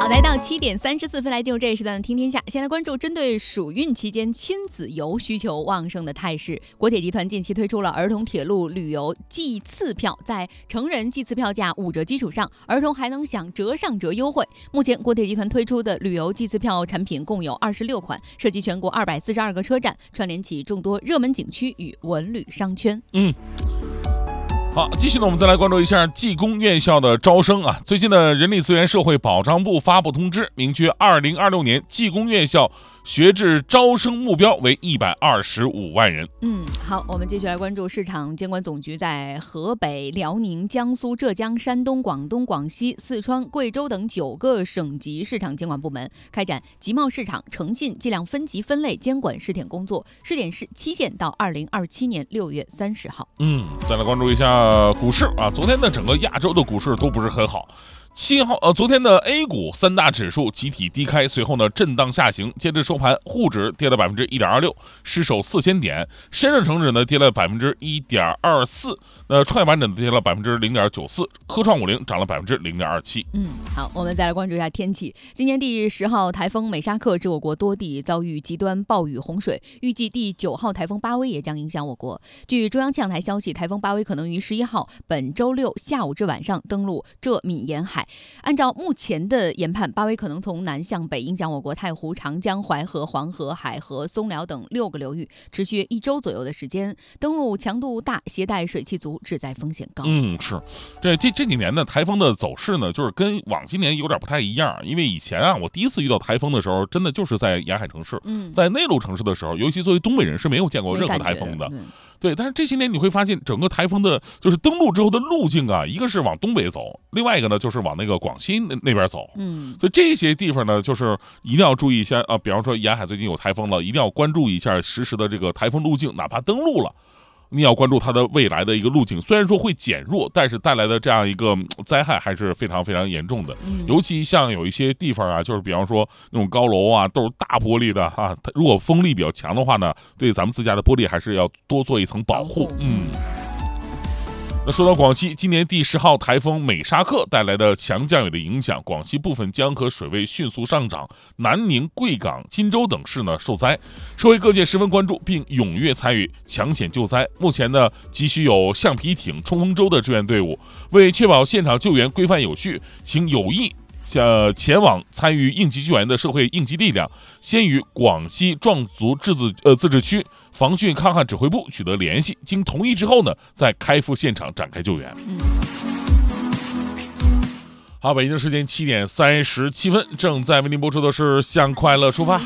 来到7:34，来进入这一时段的听天下。先来关注针对暑运期间亲子游需求旺盛的态势。国铁集团近期推出了儿童铁路旅游季次票，在成人季次票价5折基础上，儿童还能享折上折优惠。目前国铁集团推出的旅游季次票产品共有26款，涉及全国242个车站，串联起众多热门景区与文旅商圈。 好，继续呢，我们再来关注一下技工院校的招生啊。最近的人力资源社会保障部发布通知，明确2026年技工院校学制招生目标为125万人。 好，我们继续来关注市场监管总局在河北、辽宁、江苏、浙江、山东、广东、广西、四川、贵州等9个省级市场监管部门开展集贸市场诚信计量分级分类监管试点工作，试点期限到2027年6月30号。 再来关注一下股市啊，昨天的整个亚洲的股市都不是很好。昨天的 A 股3大指数集体低开，随后呢震荡下行，截至收盘，沪指跌了1.26%，失守4000点；深圳成指呢跌了1.24%，创业板指跌了0.94%，科创50涨了0.27%。 好，我们再来关注一下天气。今年第10号台风美沙克致我国多地遭遇极端暴雨洪水，预计第9号台风巴威也将影响我国。据中央气象台消息，台风巴威可能于11号本周六下午至晚上登陆浙闽沿海。按照目前的研判，巴威可能从南向北影响我国太湖、长江、淮河、黄河、海河、松辽等6个流域，持续1周左右的时间。登陆强度大，携带水汽足，致灾风险高。 是这几年呢，台风的走势呢，就是跟往今年有点不太一样。因为以前啊，我第一次遇到台风的时候，真的就是在沿海城市，在内陆城市的时候，尤其作为东北人是没有见过任何台风的。对，但是这些年你会发现，整个台风的就是登陆之后的路径啊，一个是往东北走，另外一个呢就是往那个广西那边走。所以这些地方呢，就是一定要注意一下啊。比方说沿海最近有台风了，一定要关注一下实时的这个台风路径，哪怕登陆了，你要关注它的未来的一个路径。虽然说会减弱，但是带来的这样一个灾害还是非常非常严重的。尤其像有一些地方啊，就是比方说那种高楼啊，都是大玻璃的啊，它如果风力比较强的话呢，对咱们自家的玻璃还是要多做一层保护。那说到广西，今年第10号台风美沙克带来的强降雨的影响，广西部分江河水位迅速上涨，南宁、贵港、金州等市呢受灾，社会各界十分关注，并踊跃参与抢险救灾。目前呢，急需有橡皮艇、冲锋舟的志愿队伍，为确保现场救援规范有序，请有意前往参与应急救援的社会应急力量，先与广西壮族自治区防汛抗旱指挥部取得联系，经同意之后呢，再开赴现场展开救援。好，北京时间7:37，正在为您播出的是向快乐出发。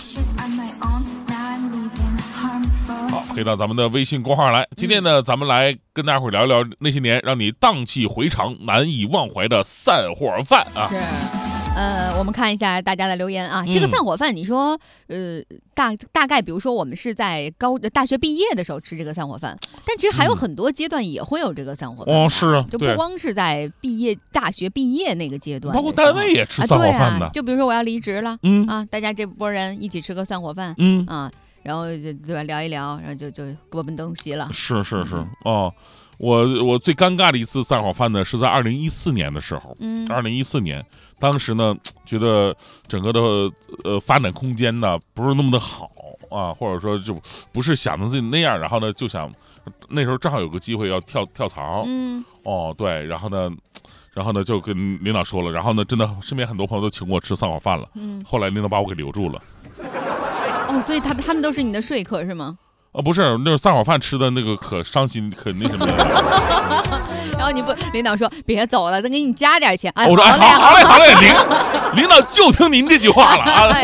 好，回到咱们的微信公号来，今天呢，咱们来跟大伙聊一聊那些年让你荡气回肠、难以忘怀的散伙饭啊。 是。我们看一下大家的留言啊。这个散伙饭，你说，大概比如说我们是在大学毕业的时候吃这个散伙饭，但其实还有很多阶段也会有这个散伙饭。 是啊， 就不光是在大学毕业那个阶段， 包括单位也吃散伙饭的。 就比如说我要离职了，大家这波人一起吃个散伙饭，然后对吧，聊一聊，然后就各奔东西了。 是哦。我最尴尬的一次散伙饭呢，是在2014年的时候。2014年，当时呢，觉得整个的发展空间呢不是那么的好啊，或者说就不是想的自己那样，然后呢就想，那时候正好有个机会要跳槽。对，然后呢就跟领导说了，然后呢真的身边很多朋友都请我吃散伙饭了。后来领导把我给留住了。 所以他们都是你的说客是吗？ 不是，那种散伙饭吃的那个可伤心，可那什么的。 然后领导说别走了，再给你加点钱。 我说好嘞，领导就听您这句话了啊。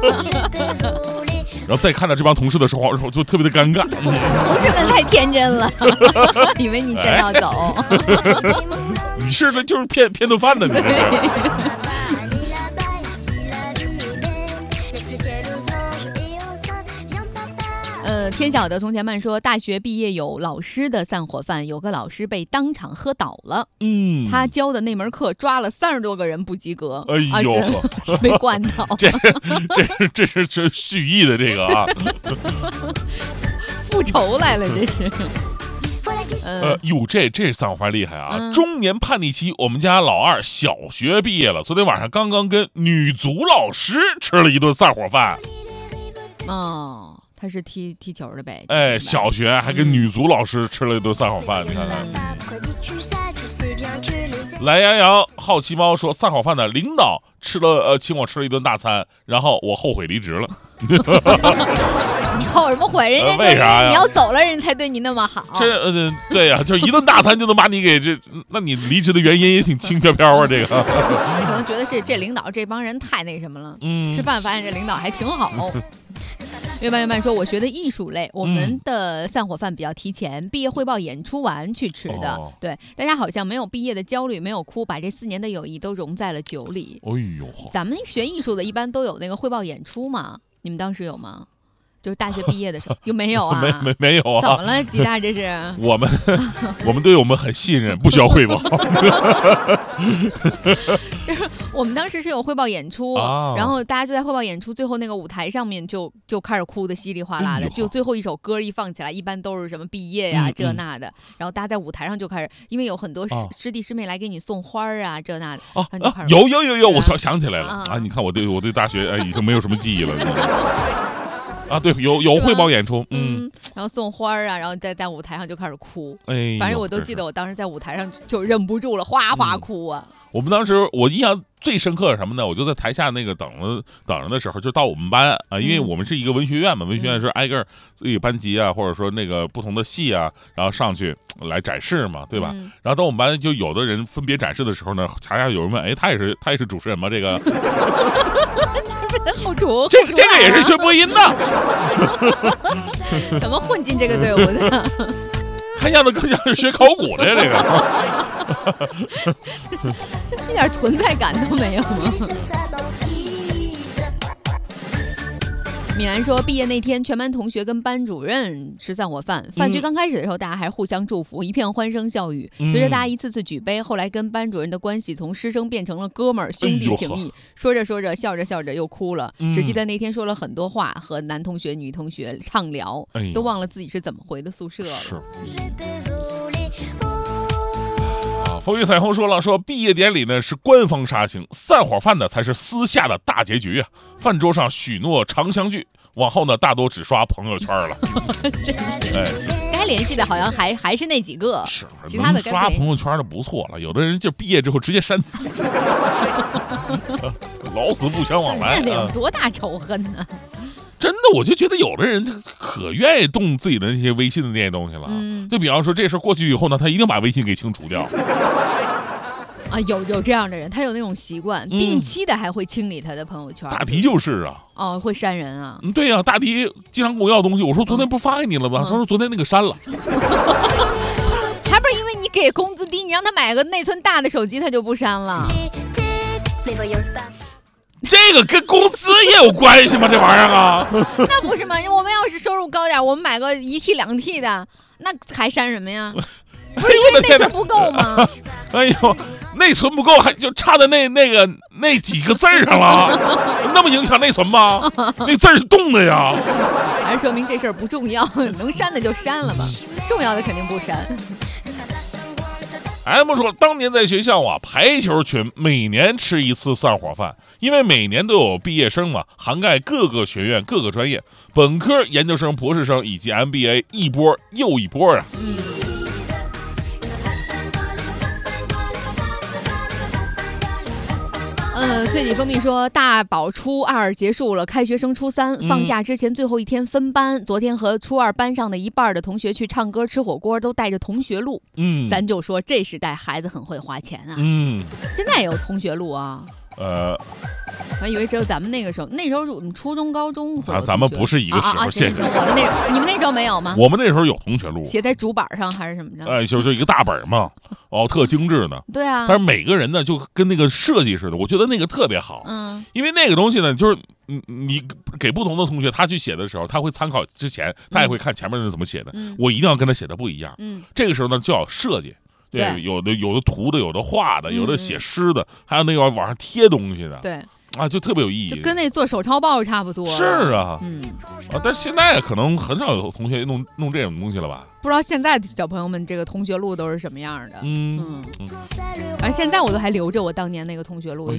然后再看到这帮同事的时候，我就特别的尴尬。 同事们太天真了，以为你真要走。 你是的，就是骗顿饭的你。 天晓得从前慢说，大学毕业有老师的散伙饭，有个老师被当场喝倒了。他教的那门课抓了30多个人不及格。 哎呦， 是被灌倒。 这是蓄意的这个啊， 复仇来了这是。 哟，这散伙饭厉害啊！中年叛逆期，我们家老二小学毕业了，昨天晚上刚刚跟女足老师吃了一顿散伙饭。 哦，他是踢球的呗？ 哎，小学还跟女足老师吃了一顿散伙饭，你看看。懒羊羊好奇猫说，散伙饭的领导请我吃了一顿大餐，然后我后悔离职了。 你后什么悔？人家为啥呀？ 你要走了，人才对你那么好。 对呀，就一顿大餐就能把你给那你离职的原因也挺轻飘飘啊，这个。 可能觉得这领导这帮人太那什么了。吃饭发现这领导还挺好。越办越慢说，我学的艺术类，我们的散伙饭比较提前，毕业汇报演出完去吃的。对，大家好像没有毕业的焦虑，没有哭，把这4年的友谊都融在了酒里。 哎呦， 咱们学艺术的一般都有那个汇报演出嘛，你们当时有吗？就是大学毕业的时候有没有啊？ 没有啊？ 怎么了，吉大？这是我们对我们很信任，不需要汇报。 就是我们当时是有汇报演出，然后大家就在汇报演出最后那个舞台上面就开始哭的稀里哗啦的，就最后一首歌一放起来，一般都是什么毕业呀这那的，然后大家在舞台上就开始，因为有很多师弟师妹来给你送花啊这那的。 有，我想起来了啊！你看我对大学已经没有什么记忆了。啊，对，有汇报演出， 然后送花啊，然后在舞台上就开始哭， 哎， 反正我都记得我当时在舞台上就忍不住了，哗哗哭啊。 我们当时我印象最深刻是什么呢？我就在台下那个等着的时候，就到我们班啊，因为我们是一个文学院嘛，文学院是挨个自己班级啊，或者说那个不同的系啊，然后上去来展示嘛，对吧？然后等我们班就有的人分别展示的时候呢，台下有人问，哎，他也是主持人吗？这个好主， 这个也是学播音的， 怎么混进这个队伍的？ 看样子更像是学考古的呀，这个一点存在感都没有吗？米兰说，毕业那天，全班同学跟班主任吃散伙饭。饭局刚开始的时候，大家还是互相祝福，一片欢声笑语。随着大家一次次举杯，后来跟班主任的关系从师生变成了哥们儿兄弟情谊。说着说着，笑着笑着又哭了。只记得那天说了很多话，和男同学、女同学畅聊，都忘了自己是怎么回的宿舍了。是。 风雨彩虹说毕业典礼呢是官方杀青，散伙饭的才是私下的大结局啊！饭桌上许诺常相聚，往后呢大多只刷朋友圈了。 该联系的好像还是那几个， 是其他的刷朋友圈的不错了，有的人就毕业之后直接删，老死不相往来， 那得有多大仇恨呢？ 真的，我就觉得有的人可愿意动自己的那些微信的那些东西了。就比方说这事过去以后呢，他一定把微信给清除掉。 啊，有这样的人，他有那种习惯，定期的还会清理他的朋友圈。 大迪就是啊。 哦，会删人啊？ 对呀，大迪经常跟我要东西，我说昨天不发给你了吗？他说昨天那个删了。 还不是因为你给工资低，你让他买个内存大的手机，他就不删了。 这个跟工资也有关系吗？这玩意儿啊？ 那不是吗？我们要是收入高点，我们买个1T 2T 的，那还删什么呀？不是因为内存不够吗？ 哎呦，内存不够还就差在那几个字上了，那么影响内存吗？那字是动的呀。 还是说明这事儿不重要，能删的就删了吧，重要的肯定不删。 M 说，当年在学校啊，排球群每年吃一次散伙饭，因为每年都有毕业生嘛，涵盖各个学院、各个专业，本科、研究生、博士生以及 MBA 一波又一波啊。 翠锦蜂蜜说，大宝初2结束了，开学升初3，放假之前最后一天分班。昨天和初2班上的一半的同学去唱歌、吃火锅，都带着同学录。咱就说这时代孩子很会花钱啊。现在也有同学录啊。我以为只有咱们那个时候，那时候我们初中、高中。 咱们不是一个时候。 行，你们那时候没有吗？ 我们那时候有同学录， 写在主板上还是什么的？ 就是一个大本嘛，特精致的。 对啊。 但是每个人呢，就跟那个设计似的，我觉得那个特别好。因为那个东西呢，就是你给不同的同学他去写的时候，他会参考之前，他也会看前面人怎么写的。我一定要跟他写的不一样。这个时候呢，就要设计。对，有的涂的，有的画的，有的写诗的，还有那个往上贴东西的。 对。 啊，就特别有意义， 就跟那做手抄报差不多。 是啊，但是现在可能很少有同学弄这种东西了吧？ 不知道现在的小朋友们这个同学录都是什么样的。反正现在我都还留着我当年那个同学录，